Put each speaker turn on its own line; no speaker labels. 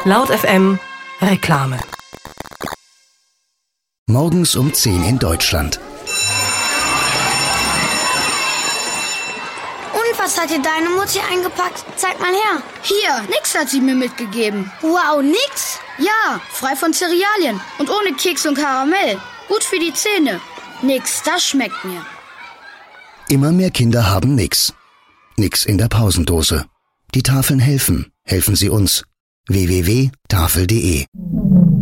Laut FM Reklame.
Morgens um 10 in Deutschland.
Und was hat dir deine Mutti eingepackt? Zeig mal her.
Hier, nix hat sie mir mitgegeben.
Wow, nix?
Ja, frei von Cerealien und ohne Keks und Karamell. Gut für die Zähne. Nix, das schmeckt mir.
Immer mehr Kinder haben nix. Nix in der Pausendose. Die Tafeln helfen. Helfen Sie uns. www.tafel.de